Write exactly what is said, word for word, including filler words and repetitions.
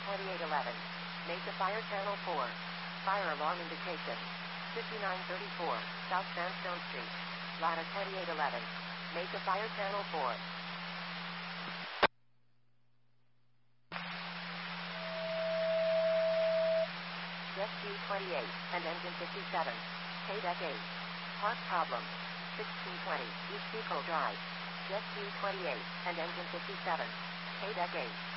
twenty-eight eleven. Mesa Fire Channel four. Fire alarm indication. fifty-nine thirty-four, South Sandstone Street. Ladder twenty-eight eleven. Mesa Fire Channel four. Jet Q twenty-eight, and engine fifty-seven. K-Deck eight. Part problem. sixteen twenty, East Depot Drive. Jet Q twenty-eight, and engine fifty-seven. K-Deck eight.